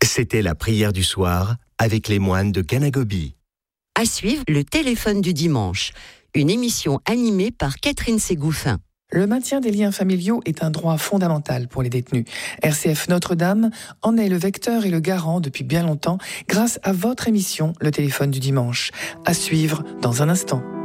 C'était la prière du soir avec les moines de Ganagobi. À suivre, le téléphone du dimanche, une émission animée par Catherine Ségouffin. Le maintien des liens familiaux est un droit fondamental pour les détenus. RCF Notre-Dame en est le vecteur et le garant depuis bien longtemps grâce à votre émission, le téléphone du dimanche. À suivre dans un instant.